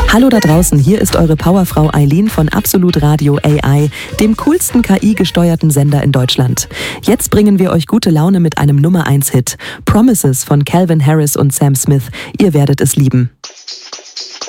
Hallo da draußen, hier ist eure Powerfrau Eileen von Absolut Radio AI, dem coolsten KI-gesteuerten Sender in Deutschland. Jetzt bringen wir euch gute Laune mit einem Nummer 1 Hit. Promises von Calvin Harris und Sam Smith. Ihr werdet es lieben.